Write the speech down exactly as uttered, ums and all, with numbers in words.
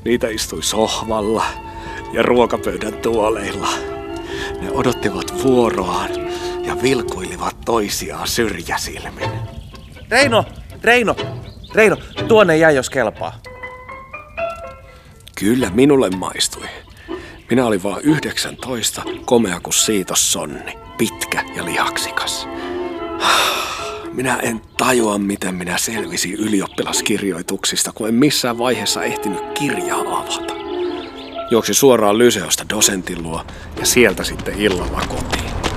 Niitä istui sohvalla ja ruokapöydän tuoleilla. Ne odottivat vuoroaan ja vilkuilivat toisiaan syrjäsilmin. Reino! Reino! Reino, tuonne jäi jos kelpaa. Kyllä minulle maistui. Minä olin vaan yhdeksäntoista, komea kuin siitossonni, pitkä ja lihaksikas. Minä en tajua, miten minä selvisin ylioppilaskirjoituksista, kun en missään vaiheessa ehtinyt kirjaa avata. Juoksi suoraan Lyseosta dosentin luo ja sieltä sitten illalla kotiin.